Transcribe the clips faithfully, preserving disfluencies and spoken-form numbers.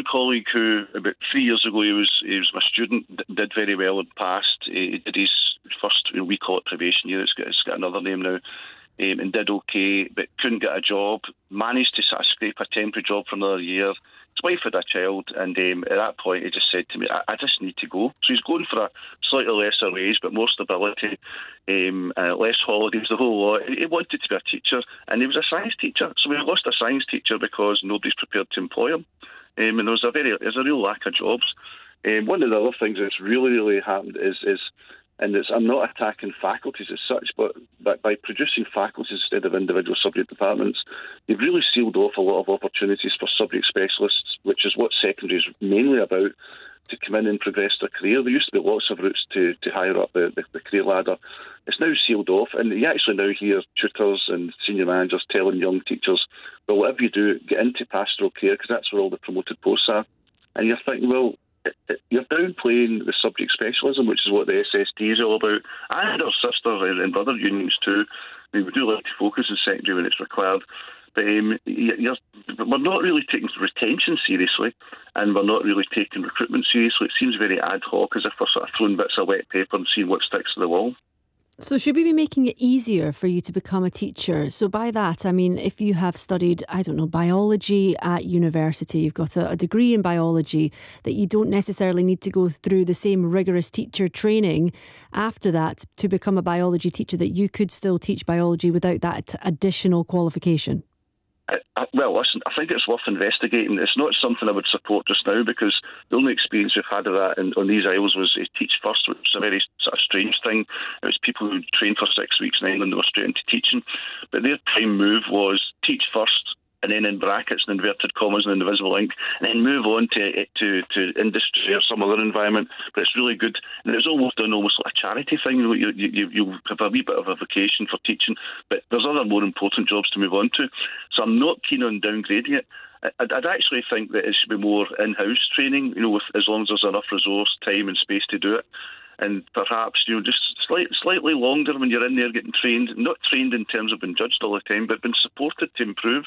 colleague who, about three years ago, he was he was my student, d- did very well and passed. He, he did his first, you know, we call it probation year, it's got, it's got another name now, um, and did okay, but couldn't get a job, managed to sort of scrape a temporary job for another year. His wife had a child, and um, at that point he just said to me, I, I just need to go. So he's going for a slightly lesser wage, but more stability, um, uh, less holidays, the whole lot. He wanted to be a teacher, and he was a science teacher. So we lost a science teacher because nobody's prepared to employ him. Um, and there was a very, there's a real lack of jobs. Um, one of the other things that's really, really happened is, is and it's, I'm not attacking faculties as such, but, but by producing faculties instead of individual subject departments, they've really sealed off a lot of opportunities for subject specialists, which is what secondary is mainly about, to come in and progress their career. There used to be lots of routes to, to higher up the, the, the career ladder. It's now sealed off, and you actually now hear tutors and senior managers telling young teachers, well, whatever you do, get into pastoral care, because that's where all the promoted posts are. And you're thinking, well, it, it, you're downplaying the subject specialism, which is what the S S D is all about, and our sister and brother unions too. I mean, we do like to focus on secondary when it's required, but um, you're, we're not really taking retention seriously, and we're not really taking recruitment seriously. It seems very ad hoc, as if we're sort of throwing bits of wet paper and seeing what sticks to the wall. So should we be making it easier for you to become a teacher? So by that, I mean, if you have studied, I don't know, biology at university, you've got a, a degree in biology, that you don't necessarily need to go through the same rigorous teacher training after that to become a biology teacher, that you could still teach biology without that additional qualification? I, I, well, listen, I think it's worth investigating. It's not something I would support just now, because the only experience we've had of that in, on these isles was uh, Teach First, which is a very sort of strange thing. It was people who trained for six weeks in England that were straight into teaching. But their prime move was Teach First, and then in brackets and inverted commas and invisible ink, and then move on to to to industry or some other environment. But it's really good, and it's almost done almost like a charity thing. You you you, you have a wee bit of a vocation for teaching, but there's other more important jobs to move on to. So I'm not keen on downgrading it. I'd, I'd actually think that it should be more in-house training, you know, with, as long as there's enough resource, time, and space to do it. And perhaps, you know, just slight, slightly longer when you're in there getting trained, not trained in terms of being judged all the time, but being supported to improve.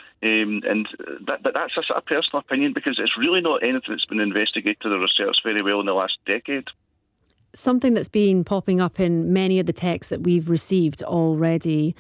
Um, and that, but that's a sort of personal opinion, because it's really not anything that's been investigated or researched very well in the last decade. Something that's been popping up in many of the texts that we've received already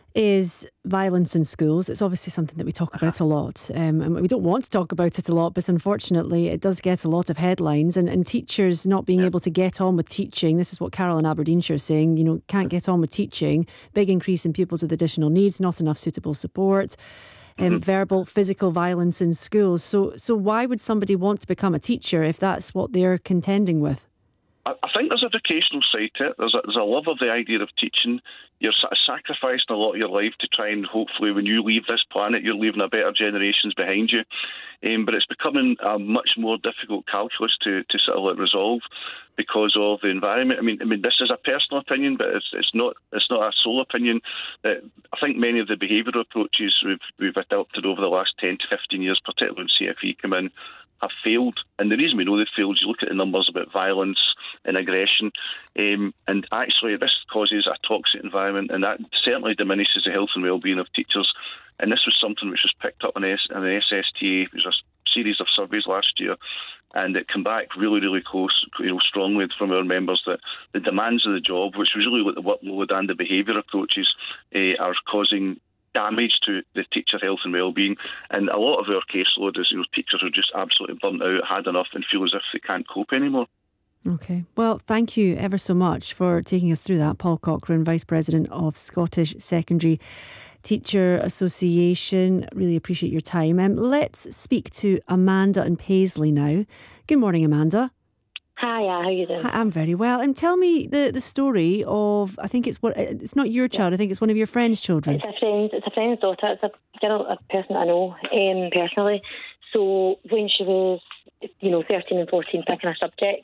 is violence in schools. It's obviously something that we talk about a lot, um, and we don't want to talk about it a lot, but unfortunately it does get a lot of headlines, and, and teachers not being yeah. able to get on with teaching. This is what Carol in Aberdeenshire is saying, you know, can't get on with teaching, big increase in pupils with additional needs, not enough suitable support, um, mm-hmm. verbal, physical violence in schools. So, so why would somebody want to become a teacher if that's what they're contending with? I think there's a vocational side to it. There's a, there's a love of the idea of teaching. You're sort of sacrificing a lot of your life to try and hopefully when you leave this planet, you're leaving a better generations behind you. Um, but it's becoming a much more difficult calculus to, to sort of like resolve because of the environment. I mean, I mean, this is a personal opinion, but it's it's not it's not a sole opinion. Uh, I think many of the behavioural approaches we've we've adopted over the last ten to fifteen years, particularly when C F E come in, have failed. And the reason we know they've failed is you look at the numbers about violence and aggression, um, and actually this causes a toxic environment, and that certainly diminishes the health and well-being of teachers. And this was something which was picked up in the S S T A. It was a series of surveys last year, and it came back really, really close, you know, strongly from our members that the demands of the job, which was really what the workload and the behaviour approaches, uh, are causing damage to the teacher health and well-being. And a lot of our caseload is, you know, teachers who are just absolutely burnt out, had enough, and feel as if they can't cope anymore. Okay. Well, thank you ever so much for taking us through that. Paul Cochrane, Vice President of Scottish Secondary Teacher Association. Really appreciate your time. Um, let's speak to Amanda in Paisley now. Good morning, Amanda. Hiya, how are you doing? Hi, I'm very well. And tell me the, the story of, I think it's what it's not your child, yeah. I think it's one of your friend's children. It's a friend, it's a friend's daughter. It's a girl, a person I know um, personally. So when she was, you know, thirteen and fourteen, picking her subjects,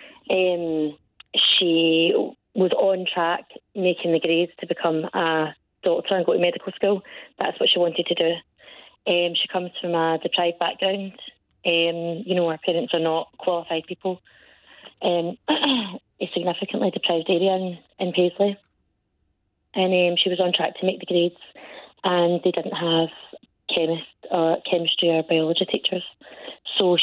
um, she was on track making the grades to become a doctor and go to medical school. That's what she wanted to do. Um, she comes from a deprived background. Um, you know, her parents are not qualified people. Um, a significantly deprived area in, in Paisley. And um, she was on track to make the grades, and they didn't have chemist or chemistry or biology teachers. So